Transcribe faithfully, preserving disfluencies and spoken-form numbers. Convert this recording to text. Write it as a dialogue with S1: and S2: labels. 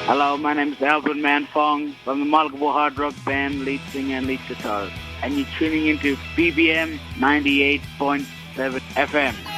S1: Hello, my name is Albert Manfong from the Malgabo Hard Rock Band, lead singer and lead guitarist. And you're tuning into B B M ninety-eight point seven F M.